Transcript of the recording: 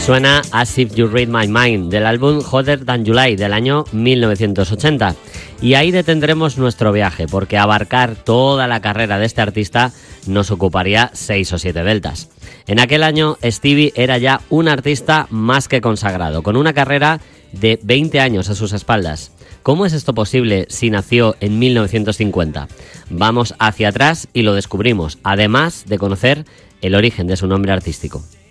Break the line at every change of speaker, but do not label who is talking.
Suena As If You Read My Mind, del álbum Hotter Than July, del año 1980. Y ahí detendremos nuestro viaje, porque abarcar toda la carrera de este artista nos ocuparía 6 o 7 deltas. En aquel año, Stevie era ya un artista más que consagrado, con una carrera de 20 años a sus espaldas. ¿Cómo es esto posible si nació en 1950? Vamos hacia atrás y lo descubrimos, además de conocer el origen de su nombre artístico.